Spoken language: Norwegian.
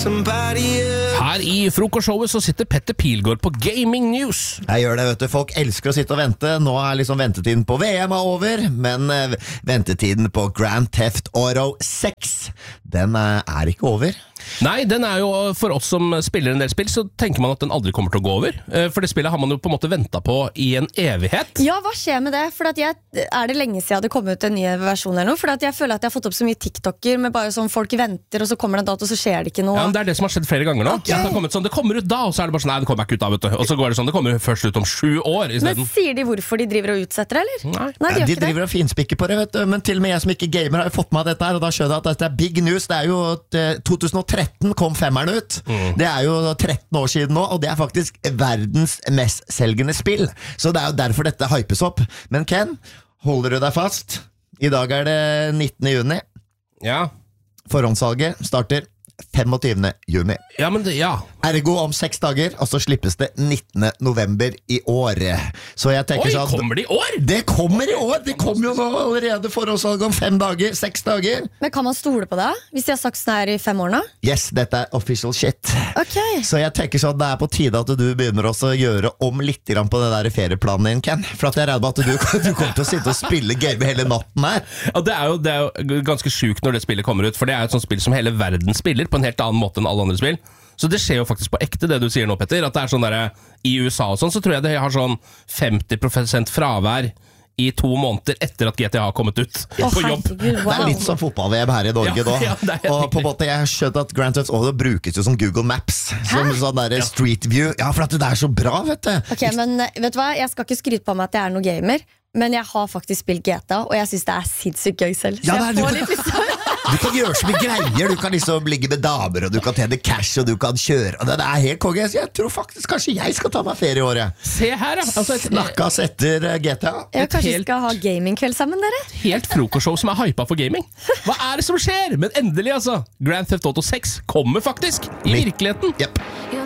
Her i frokostshowet så sitter Petter Pilgaard på Gaming News. Jeg gjør det, vet du. Folk elsker å sitte og vente. Nå liksom ventetiden på VM over, men ventetiden på Grand Theft Auto 6, den ikke over. Nei, den jo for oss som spiller en del spill, så tenker man at den aldri kommer til å gå over. For det spillet har man jo på en måte ventet på i en evighet. Ja, hva skjer med det? For at det lenge siden det kom ut en ny versjon eller noe? For at jeg føler at jeg har fått opp så mye TikToker med bare sånn folk venter, og så kommer det en dato, og så skjer det ikke noe. Ja, men det det som har skjedd flere ganger nå. Okay. Det har kommet sånn, det kommer ut da, og så det bare sånn, nei, det kommer ikke ut da, vet du. Og så går det sånn, det kommer først ut om 7 år i stedet. Men sier de hvorfor de driver og utsetter det, eller? Nei, de driver og finspikker på det, vet du. Men til og med jeg som ikke gamer har jo fått med dette her, og da skjønner jeg at dette big news. Det jo 2013 kom 5'eren ut. Det jo 13 år siden nå, og det faktisk verdens mest selgende spill. Så det jo derfor dette hypes opp. Men Ken, holder du deg fast? I dag det 19. juni. Ja. Forhåndssalget starter 25. juni. Ja, men ja. Ergo om 6 dager, og så slippes det 19. november i år. Så jeg tenker Oi, sånn, kommer det i år? Det kommer i år! Det kommer jo nå allerede forhåndssalget om 5 dager, 6 dager. Men kan man stole på det? Hvis de har sagt sånn her i 5 år nå? Yes, dette official shit. Okay. Så jeg tenker sånn, det på tide at du begynner også å gjøre om litt grann på det der ferieplanen din, Ken. For at jeg regner med at du kommer til å sitte og spille game hele natten her. Ja, det jo ganske sjukt når det spillet kommer ut, for det et sånt spill som hele verden spiller på en helt annen måte enn alle andre spill. Så det skjer jo faktisk på ekte, det du sier nå, Petter. At det sånn der, i USA og sånn, så tror jeg det har sånn 50% fravær i 2 måneder etter at GTA har kommet ut på jobb. Herregud, wow. Det litt som fotball-VM her i Norge da. Ja, og på en måte, jeg har skjønt at Grand Theft Auto brukes jo som Google Maps. Som sånn der Street View. Ja, for at det så bra, vet du. Ok, men vet du hva? Jeg skal ikke skryte på meg at jeg noen gamer, men jeg har faktisk spilt GTA, og jeg synes det sinnssykt gøy selv. Så Ja, jeg får litt liksom Du kan gjøre så mye greier. Du kan liksom ligge med damer, og du kan tjene cash, og du kan kjøre. Og det helt konge. Jeg tror faktisk kanskje jeg skal ta meg ferie i året. Se her, ja. Altså Snakkes etter GTA. Ja, kanskje vi skal ha gamingkveld sammen, dere? Helt frokostshow som hypet for gaming. Hva det som skjer? Men endelig, altså. Grand Theft Auto 6 kommer faktisk i virkeligheten. Yep.